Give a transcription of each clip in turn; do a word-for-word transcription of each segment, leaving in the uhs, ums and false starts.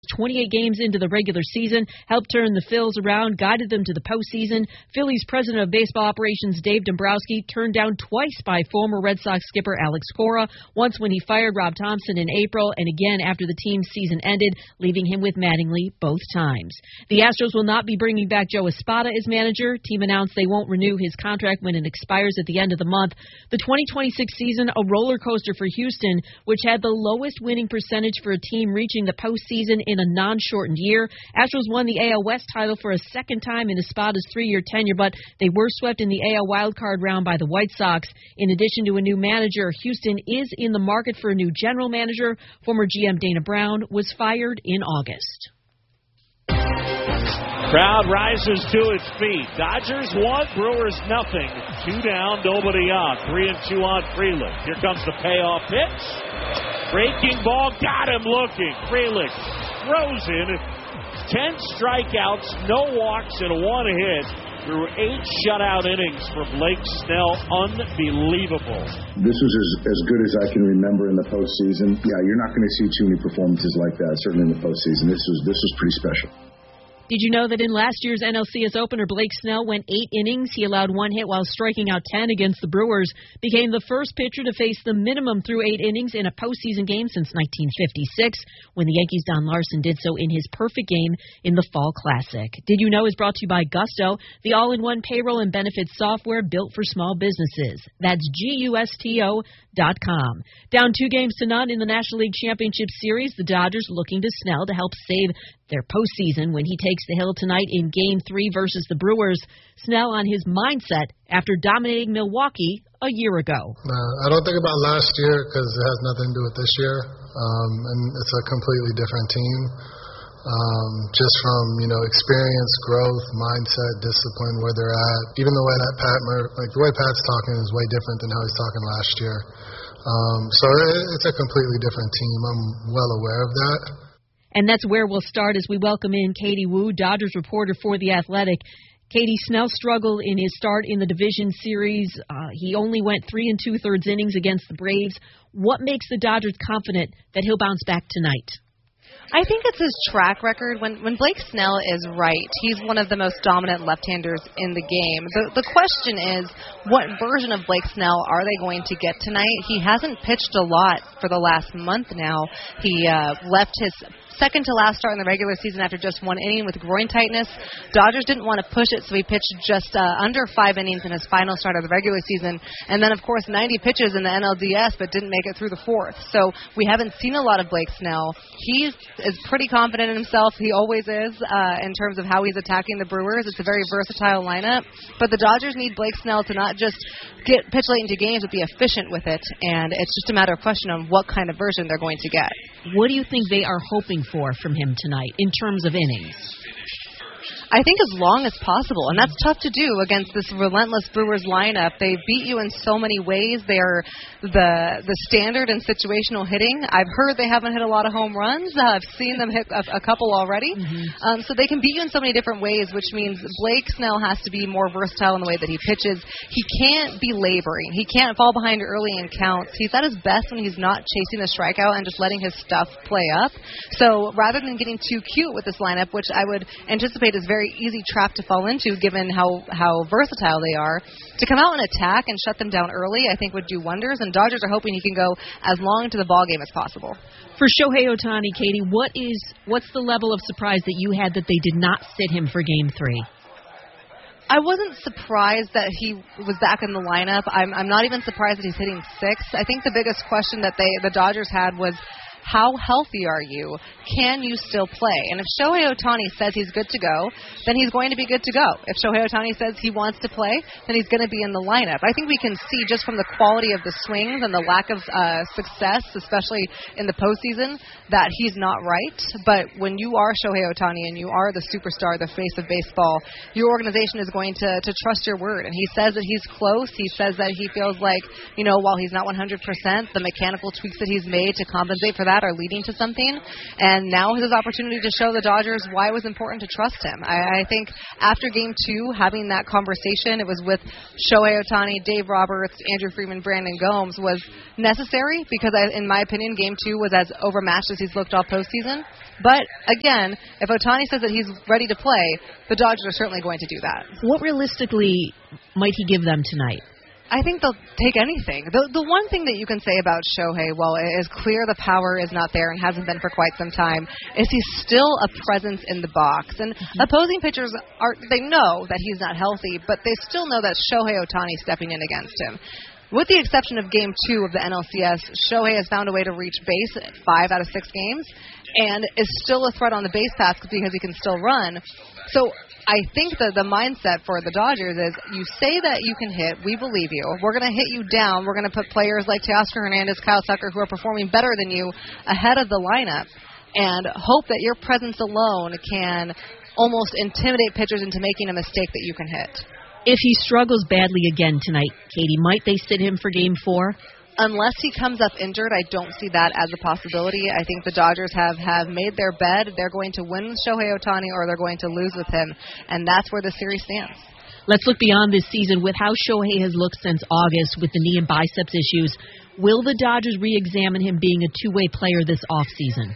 twenty-eight games into the regular season, helped turn the Phils around, guided them to the postseason. Phillies president of baseball operations Dave Dombrowski turned down twice by former Red Sox skipper Alex Cora, once when he fired Rob Thompson in April, and again after the team's season ended, leaving him with Mattingly both times. The Astros will not be bringing back Joe Espada as manager. Team announced they won't renew his contract when it expires at the end of the month. The twenty twenty-six season, a roller coaster for Houston, which had the lowest winning percentage for a team reaching the postseason in a non-shortened year. Astros won the A L West title for a second time in Espada's three-year tenure, but they were swept in the A L wildcard round by the White Sox. In addition to a new manager, Houston is in the market for a new general manager. Former G M Dana Brown was fired in August. Crowd rises to its feet. Dodgers one, Brewers nothing. Two down, nobody out. Three and two on Frelick. Here comes the payoff pitch. Breaking ball, got him looking. Frelick throws in. Ten strikeouts, no walks, and one hit through eight shutout innings for Blake Snell. Unbelievable. This was as, as good as I can remember in the postseason. Yeah, you're not going to see too many performances like that, certainly in the postseason. This was this was pretty special. Did you know that in last year's N L C S opener, Blake Snell went eight innings. He allowed one hit while striking out ten against the Brewers, became the first pitcher to face the minimum through eight innings in a postseason game since nineteen fifty-six, when the Yankees' Don Larson did so in his perfect game in the Fall Classic. Did You Know is brought to you by Gusto, the all-in-one payroll and benefits software built for small businesses. That's G U S T O dot com. Down two games to none in the National League Championship Series, the Dodgers looking to Snell to help save their postseason when he takes the hill tonight in Game three versus the Brewers. Snell on his mindset after dominating Milwaukee a year ago. Uh, I don't think about last year because it has nothing to do with this year, um, and it's a completely different team. Um, just from, you know, experience, growth, mindset, discipline, where they're at. Even the way that Pat, Mur- like the way Pat's talking is way different than how he's talking last year. Um, so it, it's a completely different team. I'm well aware of that. And that's where we'll start as we welcome in Katie Woo, Dodgers reporter for The Athletic. Katie, Snell struggled in his start in the division series. Uh, he only went three and two-thirds innings against the Braves. What makes the Dodgers confident that he'll bounce back tonight? I think it's his track record. When when Blake Snell is right, he's one of the most dominant left-handers in the game. The the question is, what version of Blake Snell are they going to get tonight? He hasn't pitched a lot for the last month now. He uh, left his second to last start in the regular season after just one inning with groin tightness. Dodgers didn't want to push it, so he pitched just uh, under five innings in his final start of the regular season. And then, of course, ninety pitches in the N L D S, but didn't make it through the fourth. So we haven't seen a lot of Blake Snell. He is pretty confident in himself. He always is uh, in terms of how he's attacking the Brewers. It's a very versatile lineup. But the Dodgers need Blake Snell to not just get pitch late into games, but be efficient with it. And it's just a matter of question on what kind of version they're going to get. What do you think they are hoping for from him tonight in terms of innings? I think as long as possible, and that's tough to do against this relentless Brewers lineup. They beat you in so many ways. They are the the standard in situational hitting. I've heard they haven't hit a lot of home runs. Uh, I've seen them hit a, a couple already. Mm-hmm. Um, so they can beat you in so many different ways, which means Blake Snell has to be more versatile in the way that he pitches. He can't be laboring. He can't fall behind early in counts. He's at his best when he's not chasing the strikeout and just letting his stuff play up. So rather than getting too cute with this lineup, which I would anticipate is very easy trap to fall into given how, how versatile they are, to come out and attack and shut them down early I think would do wonders, and Dodgers are hoping he can go as long into the ballgame as possible. For Shohei Ohtani, Katie, what is what's the level of surprise that you had that they did not sit him for Game three? I wasn't surprised that he was back in the lineup. I'm, I'm not even surprised that he's hitting sixth. I think the biggest question that they the Dodgers had was, how healthy are you? Can you still play? And if Shohei Ohtani says he's good to go, then he's going to be good to go. If Shohei Ohtani says he wants to play, then he's going to be in the lineup. I think we can see just from the quality of the swings and the lack of uh, success, especially in the postseason, that he's not right. But when you are Shohei Ohtani and you are the superstar, the face of baseball, your organization is going to, to trust your word. And he says that he's close. He says that he feels like, you know, while he's not one hundred percent, the mechanical tweaks that he's made to compensate for that that are leading to something. And now is his opportunity to show the Dodgers why it was important to trust him. I, I think after game two, having that conversation, it was with Shohei Ohtani, Dave Roberts, Andrew Friedman, Brandon Gomes, was necessary because, I, in my opinion, game two was as overmatched as he's looked all postseason. But, again, if Ohtani says that he's ready to play, the Dodgers are certainly going to do that. What realistically might he give them tonight? I think they'll take anything. The the one thing that you can say about Shohei, while it is clear the power is not there and hasn't been for quite some time, is he's still a presence in the box. And mm-hmm. opposing pitchers, are they know that he's not healthy, but they still know that Shohei Ohtani is stepping in against him. With the exception of Game two of the N L C S, Shohei has found a way to reach base at five out of six games and is still a threat on the base paths because he can still run. So I think that the mindset for the Dodgers is you say that you can hit, we believe you. We're going to hit you down. We're going to put players like Teoscar Hernandez, Kyle Tucker, who are performing better than you, ahead of the lineup and hope that your presence alone can almost intimidate pitchers into making a mistake that you can hit. If he struggles badly again tonight, Katie, might they sit him for game four? Unless he comes up injured, I don't see that as a possibility. I think the Dodgers have, have made their bed. They're going to win with Shohei Ohtani or they're going to lose with him, and that's where the series stands. Let's look beyond this season with how Shohei has looked since August with the knee and biceps issues. Will the Dodgers re-examine him being a two-way player this offseason?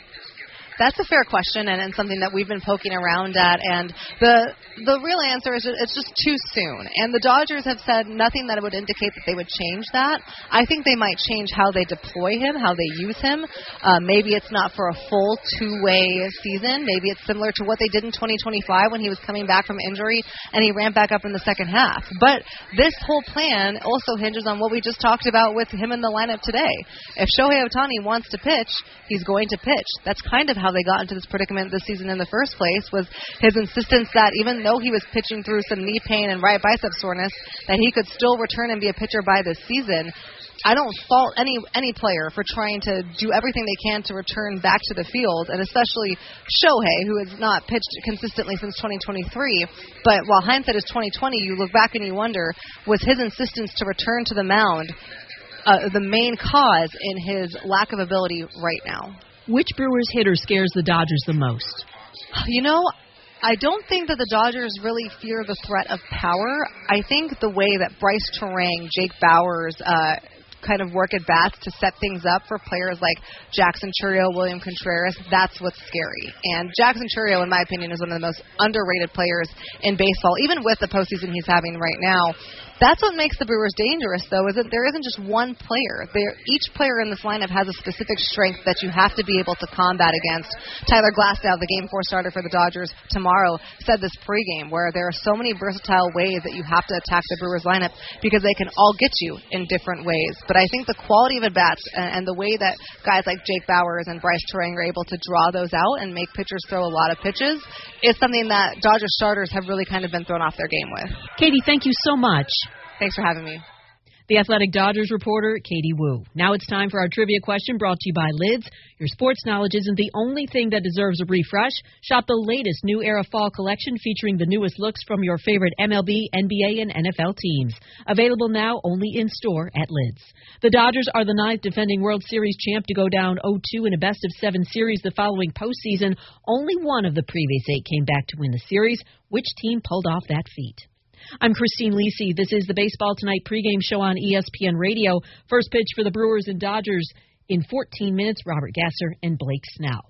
That's a fair question and, and something that we've been poking around at. And the the real answer is it's just too soon. And the Dodgers have said nothing that would indicate that they would change that. I think they might change how they deploy him, how they use him. Uh, maybe it's not for a full two-way season. Maybe it's similar to what they did in twenty twenty-five when he was coming back from injury and he ran back up in the second half. But this whole plan also hinges on what we just talked about with him in the lineup today. If Shohei Ohtani wants to pitch, he's going to pitch. That's kind of how they got into this predicament this season in the first place, was his insistence that even though he was pitching through some knee pain and right bicep soreness, that he could still return and be a pitcher by this season. I don't fault any any player for trying to do everything they can to return back to the field, and especially Shohei, who has not pitched consistently since twenty twenty-three. But while hindsight is twenty twenty, you look back and you wonder, was his insistence to return to the mound uh, the main cause in his lack of ability right now? Which Brewers hitter scares the Dodgers the most? You know, I don't think that the Dodgers really fear the threat of power. I think the way that Bryce Turang, Jake Bauers, uh, kind of work at bats to set things up for players like Jackson Chourio, William Contreras, that's what's scary. And Jackson Chourio, in my opinion, is one of the most underrated players in baseball, even with the postseason he's having right now. That's what makes the Brewers dangerous, though, is that there isn't just one player. There, each player in this lineup has a specific strength that you have to be able to combat against. Tyler Glasnow, the Game four starter for the Dodgers tomorrow, said this pregame, where there are so many versatile ways that you have to attack the Brewers lineup because they can all get you in different ways. But I think the quality of at-bats and, and the way that guys like Jake Bauers and Bryce Turang are able to draw those out and make pitchers throw a lot of pitches is something that Dodgers starters have really kind of been thrown off their game with. Katie, thank you so much. Thanks for having me. The Athletic Dodgers reporter, Katie Woo. Now it's time for our trivia question brought to you by Lids. Your sports knowledge isn't the only thing that deserves a refresh. Shop the latest New Era Fall collection featuring the newest looks from your favorite M L B, N B A, and N F L teams. Available now only in store at Lids. The Dodgers are the ninth defending World Series champ to go down oh two in a best-of-seven series the following postseason. Only one of the previous eight came back to win the series. Which team pulled off that feat? I'm Christine Lisi. This is the Baseball Tonight pregame show on E S P N Radio. First pitch for the Brewers and Dodgers in fourteen minutes. Robert Gasser and Blake Snell.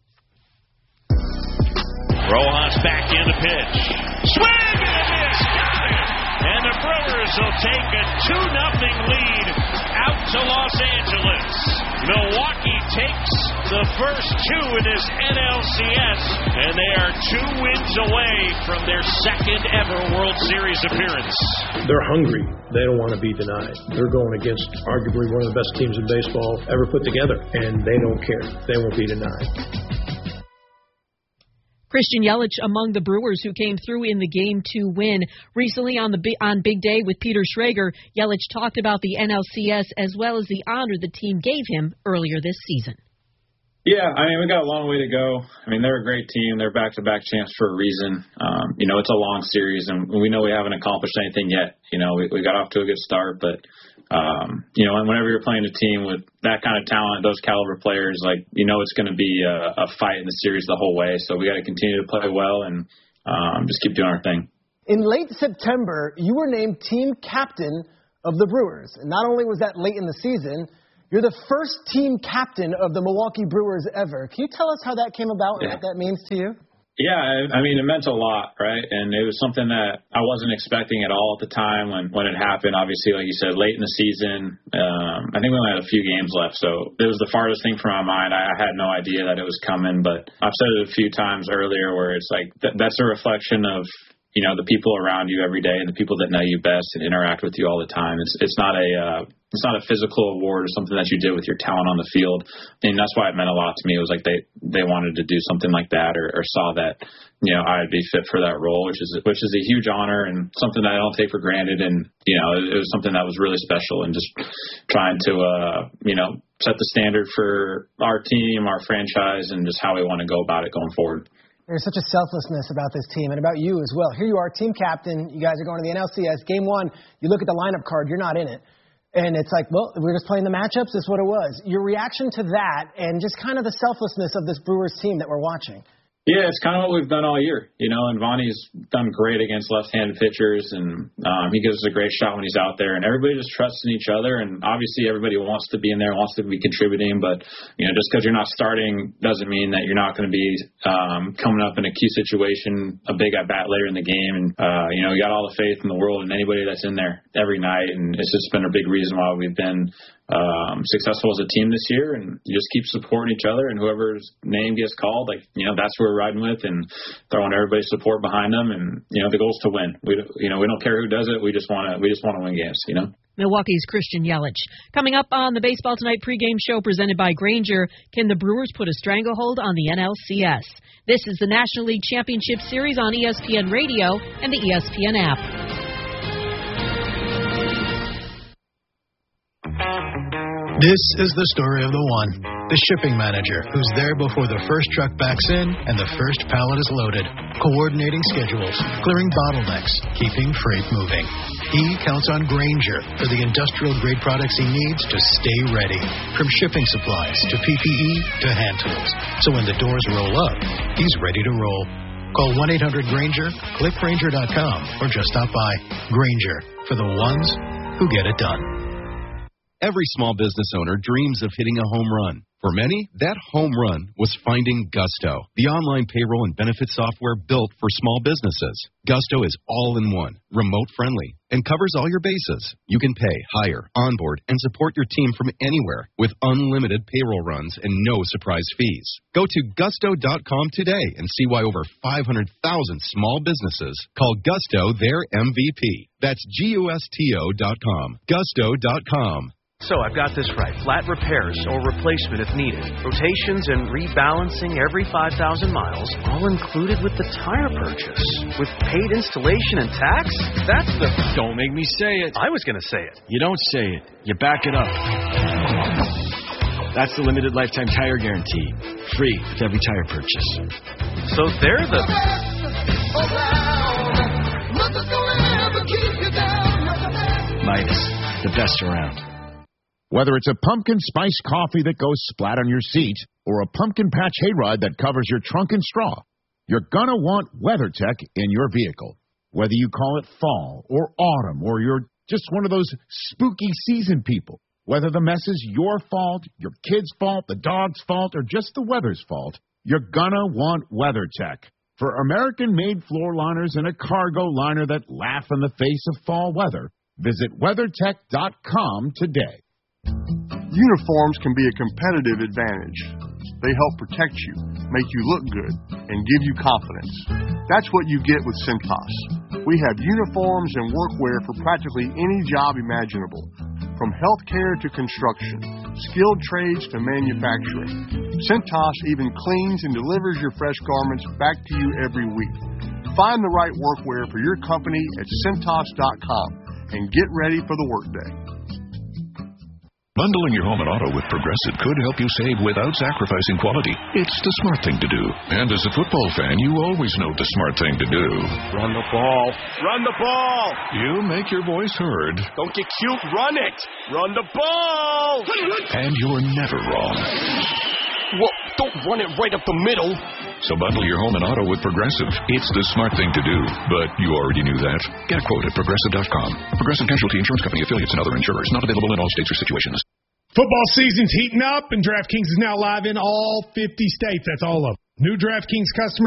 Rojas back in the pitch. Swing and a miss. Got it. And the Brewers will take a two nothing lead out to Los Angeles. Milwaukee takes the first two in this N L C S, and they are two wins away from their second ever World Series appearance. They're hungry. They don't want to be denied. They're going against arguably one of the best teams in baseball ever put together, and they don't care. They won't be denied. Christian Yelich among the Brewers who came through in the Game two win. Recently on the on Big Day with Peter Schrager, Yelich talked about the N L C S as well as the honor the team gave him earlier this season. Yeah, I mean, we got a long way to go. I mean, they're a great team. They're back-to-back champs for a reason. Um, you know, it's a long series, and we know we haven't accomplished anything yet. You know, we, we got off to a good start, but um, you know, and whenever you're playing a team with that kind of talent, those caliber players, like, you know, it's going to be a, a fight in the series the whole way. So we got to continue to play well and um, just keep doing our thing. In late September, you were named team captain of the Brewers. And not only was that late in the season, you're the first team captain of the Milwaukee Brewers ever. Can you tell us how that came about and yeah. what that means to you? Yeah, I, I mean, it meant a lot, right? And it was something that I wasn't expecting at all at the time when, when it happened. Obviously, like you said, late in the season, um, I think we only had a few games left. So it was the farthest thing from my mind. I, I had no idea that it was coming, but I've said it a few times earlier where it's like th- that's a reflection of, you know, the people around you every day and the people that know you best and interact with you all the time. It's it's not a uh, it's not a physical award or something that you did with your talent on the field. And that's why it meant a lot to me. It was like they, they wanted to do something like that or, or saw that, you know, I'd be fit for that role, which is which is a huge honor and something that I don't take for granted. And, you know, it, it was something that was really special and just trying to, uh, you know, set the standard for our team, our franchise, and just how we want to go about it going forward. There's such a selflessness about this team and about you as well. Here you are, team captain. You guys are going to the N L C S. Game one, you look at the lineup card, you're not in it. And it's like, well, we're just playing the matchups. That's what it was. Your reaction to that and just kind of the selflessness of this Brewers team that we're watching. Yeah, it's kind of what we've done all year, you know, and Vonnie's done great against left-handed pitchers, and um, he gives us a great shot when he's out there, and everybody just trusts in each other, and obviously everybody wants to be in there, wants to be contributing, but, you know, just because you're not starting doesn't mean that you're not going to be um, coming up in a key situation, a big at-bat later in the game, and, uh, you know, we got all the faith in the world in anybody that's in there every night, and it's just been a big reason why we've been Um, successful as a team this year, and you just keep supporting each other, and whoever's name gets called, like, you know, that's who we're riding with and throwing everybody's support behind them. And, you know, the goal is to win. We, you know, we don't care who does it. We just want to, we just want to win games, you know. Milwaukee's Christian Yelich. Coming up on the Baseball Tonight pregame show presented by Grainger, can the Brewers put a stranglehold on the N L C S? This is the National League Championship Series on E S P N Radio and the E S P N app. This is the story of the one, the shipping manager, who's there before the first truck backs in and the first pallet is loaded, coordinating schedules, clearing bottlenecks, keeping freight moving. He counts on Grainger for the industrial-grade products he needs to stay ready, from shipping supplies to P P E to hand tools. So when the doors roll up, he's ready to roll. Call one eight hundred Grainger, click Grainger dot com, or just stop by. Grainger, for the ones who get it done. Every small business owner dreams of hitting a home run. For many, that home run was finding Gusto, the online payroll and benefit software built for small businesses. Gusto is all-in-one, remote-friendly, and covers all your bases. You can pay, hire, onboard, and support your team from anywhere with unlimited payroll runs and no surprise fees. Go to gusto dot com today and see why over five hundred thousand small businesses call Gusto their M V P. That's G U S T O dot com. gusto dot com. So I've got this right. Flat repairs or replacement if needed. Rotations and rebalancing every five thousand miles, all included with the tire purchase. With paid installation and tax? That's the... Don't make me say it. I was going to say it. You don't say it. You back it up. That's the limited lifetime tire guarantee. Free with every tire purchase. So they're the... Midas, the best around. Whether it's a pumpkin spice coffee that goes splat on your seat or a pumpkin patch hayride that covers your trunk and straw, you're going to want WeatherTech in your vehicle. Whether you call it fall or autumn or you're just one of those spooky season people, whether the mess is your fault, your kid's fault, the dog's fault, or just the weather's fault, you're going to want WeatherTech. For American-made floor liners and a cargo liner that laugh in the face of fall weather, visit weathertech dot com today. Uniforms can be a competitive advantage. They help protect you, make you look good, and give you confidence. That's what you get with Cintas. We have uniforms and workwear for practically any job imaginable, from healthcare to construction, skilled trades to manufacturing. Cintas even cleans and delivers your fresh garments back to you every week. Find the right workwear for your company at Cintas dot com and get ready for the workday. Bundling your home and auto with Progressive could help you save without sacrificing quality. It's the smart thing to do. And as a football fan, you always know the smart thing to do. Run the ball. Run the ball. You make your voice heard. Don't get cute. Run it. Run the ball. And you're never wrong. Well, don't run it right up the middle. So bundle your home and auto with Progressive. It's the smart thing to do. But you already knew that. Get a quote at Progressive dot com. Progressive Casualty Insurance Company affiliates and other insurers. Not available in all states or situations. Football season's heating up, and DraftKings is now live in all fifty states. That's all of them. New DraftKings customers